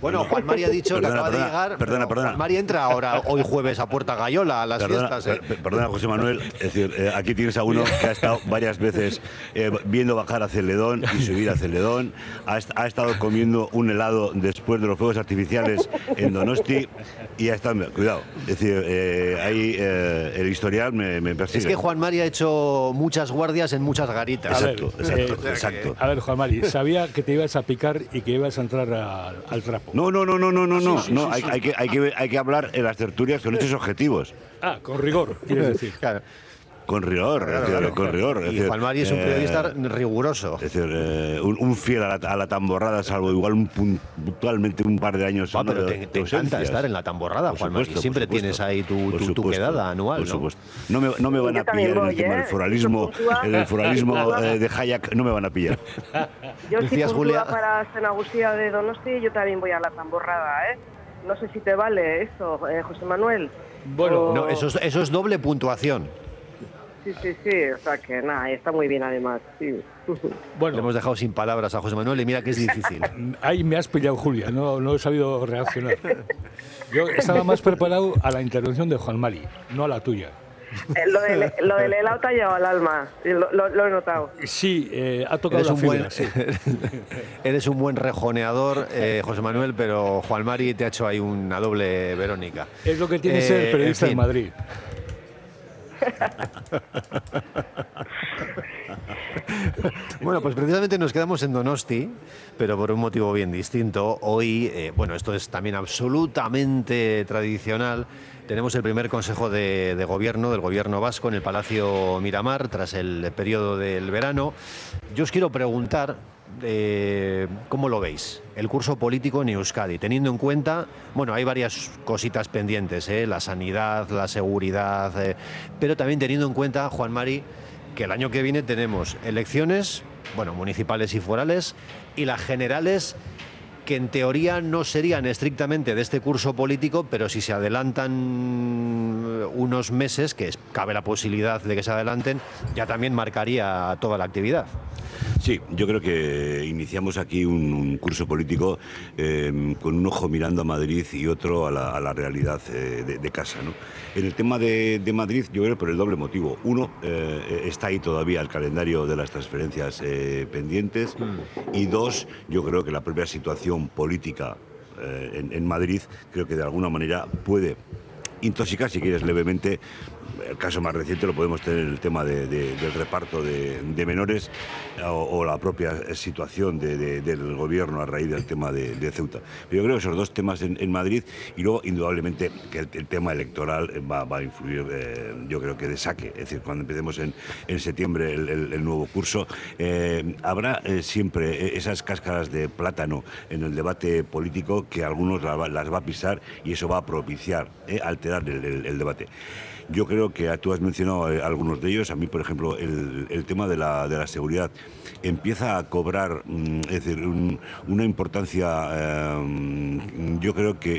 Bueno, Juan Mari ha dicho que acaba de llegar. Perdona. Juan Mari entra ahora, hoy jueves, a Puerta Gallola, a las fiestas. Perdona, José Manuel. Es decir, aquí tienes a uno que ha estado varias veces viendo bajar a Celedón y subir a Celedón. Ha estado comiendo un helado después de los fuegos artificiales en Donosti y ha estado... Cuidado. Es decir, ahí el historial me persigue. Es que Juan Mari ha hecho muchas guardias en muchas garitas. Exacto. A ver, Juan Mari, sabía que te ibas a picar y que ibas a entrar al trapo. No. Hay que hablar en las tertulias con hechos objetivos. Ah, con rigor, quieres decir. Claro. Con rigor, con rigor. Y Juan Mari es un periodista riguroso. Es decir, un fiel a la tamborrada, salvo igual puntualmente un par de años. Pero te encanta estar en la tamborrada, Juan Mari. Siempre tienes ahí tu quedada anual. Por supuesto. No me van a pillar en el tema del foralismo. El foralismo de Hayek no me van a pillar. Yo si puntúa para San Agustín de Donosti, yo también voy a la tamborrada, ¿eh? No sé si te vale eso, José Manuel. Bueno, no, eso es doble puntuación. Sí, o sea que nada, está muy bien además, sí. Bueno, le hemos dejado sin palabras a José Manuel y mira que es difícil. Ahí me has pillado, Julia, no he sabido reaccionar. Yo estaba más preparado a la intervención de Juan Mari, no a la tuya. Lo del helado te ha llevado al alma, lo he notado. Sí, ha tocado la fibra, sí. Eres un buen rejoneador, José Manuel, pero Juan Mari te ha hecho ahí una doble Verónica. Es lo que tiene ser periodista en Madrid. Bueno, pues precisamente nos quedamos en Donosti, pero por un motivo bien distinto. Hoy, esto es también absolutamente tradicional. Tenemos el primer consejo de gobierno, del gobierno vasco, en el Palacio Miramar, tras el periodo del verano. Yo os quiero preguntar, ¿cómo lo veis? El curso político en Euskadi, teniendo en cuenta, hay varias cositas pendientes, la sanidad, la seguridad, pero también teniendo en cuenta, Juan Mari, que el año que viene tenemos elecciones, municipales y forales, y las generales, que en teoría no serían estrictamente de este curso político, pero si se adelantan unos meses, que cabe la posibilidad de que se adelanten, ya también marcaría toda la actividad. Sí, yo creo que iniciamos aquí un curso político con un ojo mirando a Madrid y otro a la realidad de casa, ¿no? En el tema de Madrid, yo creo por el doble motivo. Uno, está ahí todavía el calendario de las transferencias pendientes. Y dos, yo creo que la propia situación política en Madrid, creo que de alguna manera puede intoxicar, si quieres, levemente. El caso más reciente lo podemos tener en el tema del reparto de menores o la propia situación del gobierno a raíz del tema de Ceuta. Pero yo creo que esos dos temas en Madrid, y luego indudablemente que el tema electoral va a influir, yo creo que de saque. Es decir, cuando empecemos en septiembre el nuevo curso, habrá siempre esas cáscaras de plátano en el debate político que algunos las va a pisar, y eso va a propiciar alterar el debate. Yo creo que tú has mencionado algunos de ellos. A mí, por ejemplo, el tema de la seguridad empieza a cobrar, es decir, una importancia, yo creo que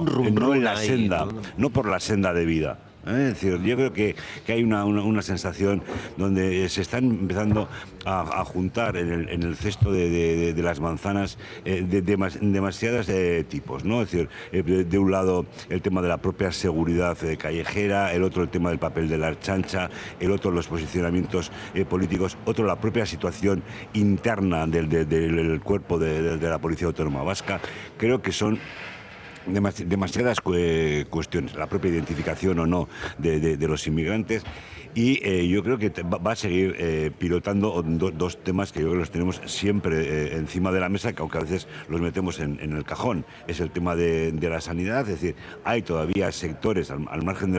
no en la senda, no por la senda de vida. Es decir, yo creo que hay una sensación donde se están empezando a juntar en el cesto de las manzanas demasiados tipos, ¿no? Es decir, de un lado el tema de la propia seguridad callejera, el otro el tema del papel de la Ertzaintza, el otro los posicionamientos políticos, otro la propia situación interna del cuerpo de la Policía Autónoma Vasca. Creo que son demasiadas cuestiones, la propia identificación o no de los inmigrantes, y yo creo que va a seguir pilotando dos temas que yo creo que los tenemos siempre encima de la mesa, que aunque a veces los metemos en el cajón. Es el tema de la sanidad. Es decir, hay todavía sectores, al margen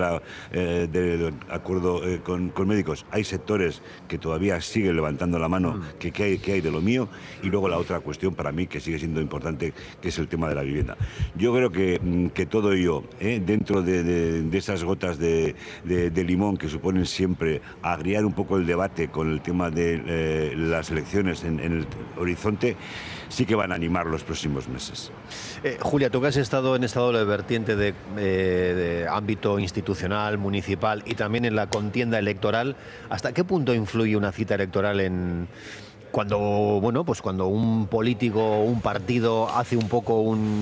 del acuerdo con médicos, hay sectores que todavía siguen levantando la mano que hay de lo mío, y luego la otra cuestión para mí que sigue siendo importante, que es el tema de la vivienda. Yo creo que todo ello, dentro de esas gotas de limón que suponen siempre agriar un poco el debate con el tema de las elecciones en el horizonte, sí que van a animar los próximos meses. Julia, tú que has estado en esta doble vertiente de ámbito institucional, municipal y también en la contienda electoral, ¿hasta qué punto influye una cita electoral cuando un político o un partido hace un poco